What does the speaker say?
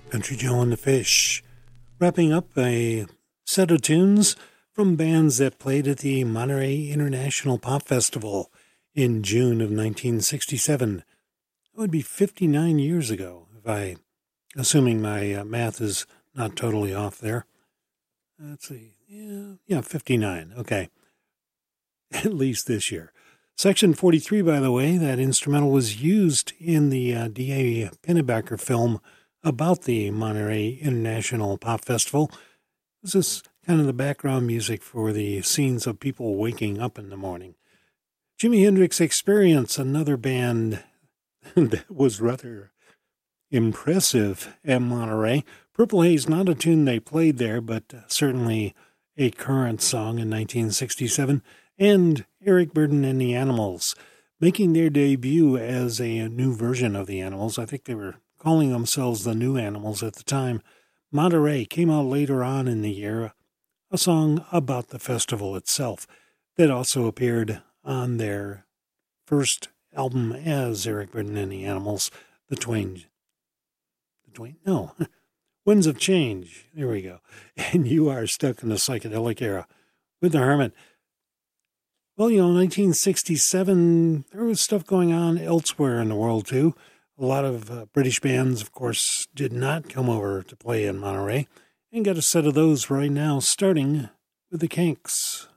Country Joe and the Fish, wrapping up a set of tunes from bands that played at the Monterey International Pop Festival in June of 1967. That would be 59 years ago, assuming my math is not totally off there. Let's see. Yeah, 59. Okay. At least this year. Section 43, by the way, that instrumental was used in the D.A. Pennebaker film about the Monterey International Pop Festival. This is kind of the background music for the scenes of people waking up in the morning. Jimi Hendrix Experience, another band that was rather impressive at Monterey. Purple Haze, not a tune they played there, but certainly a current song in 1967. And Eric Burdon and the Animals, making their debut as a new version of the Animals. I think they were calling themselves the New Animals at the time. Monterey came out later on in the year, a song about the festival itself that also appeared on their first album as Eric Burdon and the Animals, Winds of Change. There we go. And You Are Stuck in the Psychedelic Era with the Hermit. Well, 1967, there was stuff going on elsewhere in the world, too. A lot of British bands, of course, did not come over to play in Monterey. And got a set of those right now, starting with the Kinks.